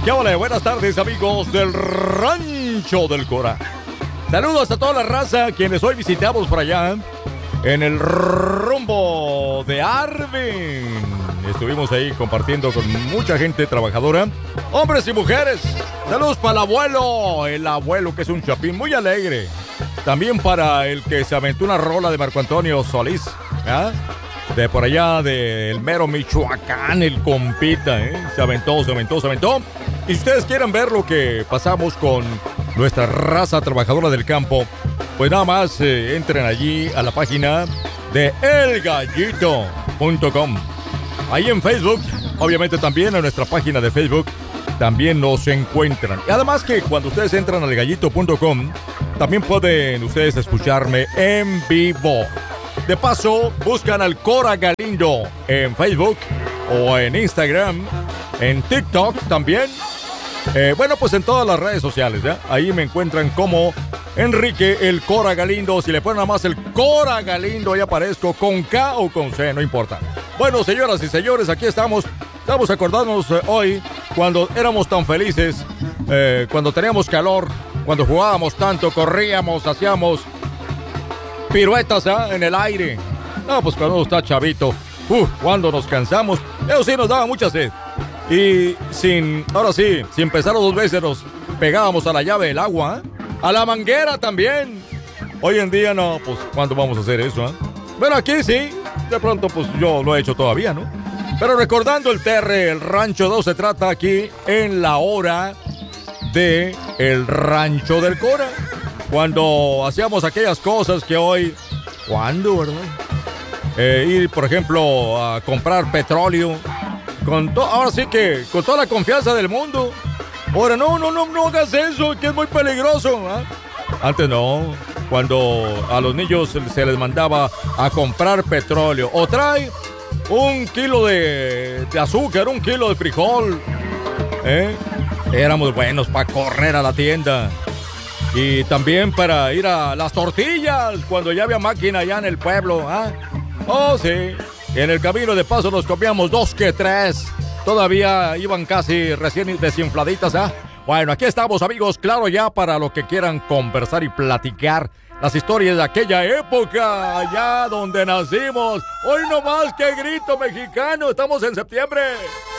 ¿Qué vale? Buenas tardes, amigos del Rancho del Cora. Saludos a toda la raza, quienes hoy visitamos por allá en el rumbo de Arvin. Estuvimos ahí compartiendo con mucha gente trabajadora, hombres y mujeres. Saludos para el abuelo que es un chapín muy alegre. También para el que se aventó una rola de Marco Antonio Solís, ¿ah? De por allá del mero Michoacán, el compita, Se aventó. Y si ustedes quieren ver lo que pasamos con nuestra raza trabajadora del campo, pues nada más entren allí a la página de elgallito.com. Ahí en Facebook, obviamente también en nuestra página de Facebook, también nos encuentran. Y además que cuando ustedes entran al elgallito.com, también pueden ustedes escucharme en vivo. De paso, buscan al Cora Galindo en Facebook o en Instagram, en TikTok también. Bueno, pues en todas las redes sociales, ¿ya? Ahí me encuentran como Enrique el Cora Galindo. Si le ponen nada más el Cora Galindo, ahí aparezco con K o con C, no importa. Bueno, señoras y señores, aquí estamos. Estamos acordándonos hoy cuando éramos tan felices, cuando teníamos calor, cuando jugábamos tanto, corríamos, hacíamos piruetas en el aire. No, pues cuando uno está chavito, cuando nos cansamos, eso sí nos daba mucha sed. Y sin empezar 2 veces nos pegábamos a la llave del agua, a la manguera también. Hoy en día no, pues ¿cuándo vamos a hacer eso? Bueno, aquí sí, de pronto pues yo lo he hecho todavía, ¿no? Pero recordando el Terre, el Rancho 2 se trata aquí en la hora de el Rancho del Cora. Cuando hacíamos aquellas cosas que hoy, ¿cuándo, verdad? Ir, por ejemplo, a comprar petróleo. Ahora sí que con toda la confianza del mundo. Ahora, no hagas eso, que es muy peligroso. Antes no, cuando a los niños se les mandaba a comprar petróleo. O trae 1 kilo de azúcar, 1 kilo de frijol. Éramos buenos para correr a la tienda. Y también para ir a las tortillas, cuando ya había máquina allá en el pueblo. Oh, sí. En el camino de paso nos comíamos 2 que 3. Todavía iban casi recién desinfladitas, Bueno, aquí estamos, amigos, claro, ya para lo que quieran conversar y platicar. Las historias de aquella época, allá donde nacimos. Hoy nomás, qué grito mexicano, estamos en septiembre.